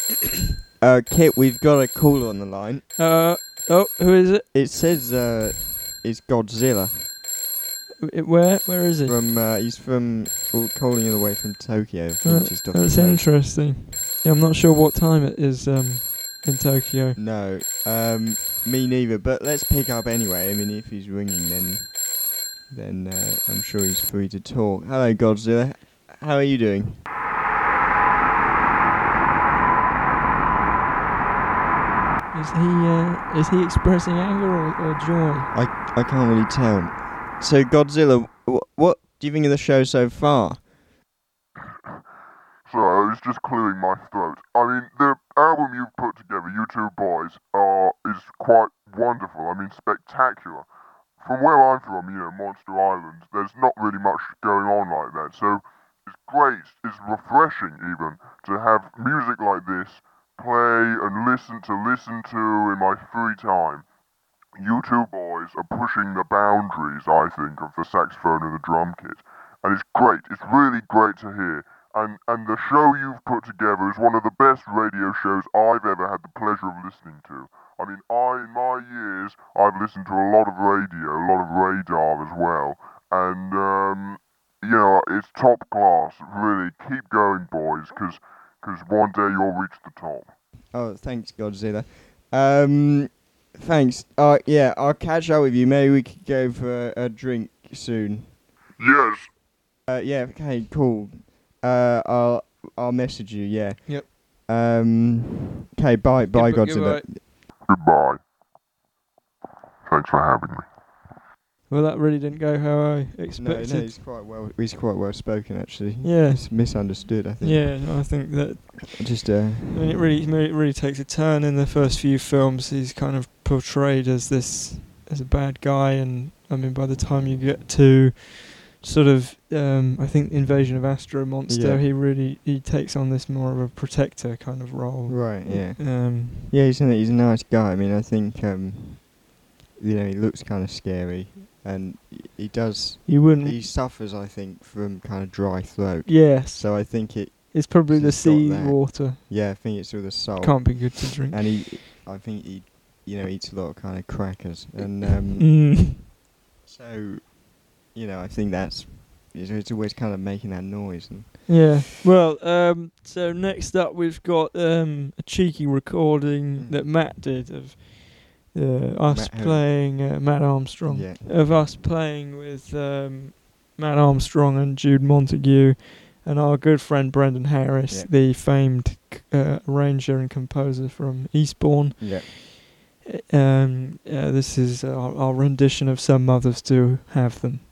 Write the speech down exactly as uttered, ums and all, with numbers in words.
uh, Kit, we've got a caller on the line. Uh, oh, who is it? It says uh, it's Godzilla. It, where? Where is he? From uh, he's from oh, calling all the way from Tokyo. I think Uh, just off the That's coast. interesting. Yeah, I'm not sure what time it is um, in Tokyo. No, um, me neither. But let's pick up anyway. I mean, if he's ringing, then then uh, I'm sure he's free to talk. Hello, Godzilla. How are you doing? Is he uh, is he expressing anger or, or joy? I I can't really tell. So, Godzilla, wh- what do you think of the show so far? So I was just clearing my throat. I mean, the album you've put together, You Two Boys, are is quite wonderful. I mean, spectacular. From where I'm from, you know, Monster Island, there's not really much going on like that. So it's great, it's refreshing even to have music like this play and listen to listen to in my free time. You Two Boys are pushing the boundaries, I think, of the saxophone and the drum kit. And it's great. It's really great to hear. And and the show you've put together is one of the best radio shows I've ever had the pleasure of listening to. I mean, I in my years, I've listened to a lot of radio, a lot of radar as well. And, um, you know, it's top class. Really, keep going, boys, because one day you'll reach the top. Oh, thanks, Godzilla. Um, thanks. Uh, yeah, I'll catch up with you. Maybe we could go for a, a drink soon. Yes. Uh, yeah. Okay. Cool. Uh, I'll I'll message you. Yeah. Yep. Um. Okay. Bye. Bye, Goodbye- Godzilla. goodbye. Goodbye. Thanks for having me. Well, that really didn't go how I No, expected. no, he's quite well. He's quite well spoken, actually. Yeah. He's misunderstood, I think. Yeah, I think that. Just uh. I mean, it really, it really takes a turn in the first few films. He's kind of portrayed as this, as a bad guy, and I mean, by the time you get to, sort of, um, I think Invasion of Astro Monster, Yeah. he really he takes on this more of a protector kind of role. Right. Yeah. Um, Yeah. He's a, he's a nice guy. I mean, I think um. You know, he looks kind of scary, and he does. you wouldn't. He suffers, I think, from kind of dry throat. Yes, So I think it. it's probably the he's got sea that. water. Yeah, I think it's with the soul. Can't be good to drink. And he, I think he, you know, eats a lot of kind of crackers, and um, Mm. so, you know, I think that's. It's, it's always kind of making that noise. And Yeah. Well, um, so next up we've got um, a cheeky recording Mm. that Matt did of uh, us Matt who? playing uh, Matt Armstrong. Yeah. Of us playing with um, Matt Armstrong and Jude Montague and our good friend Brendan Harris, Yeah. the famed c- uh, arranger and composer from Eastbourne. Yeah. Um, uh, this is our, our rendition of Some Mothers Do Have Them.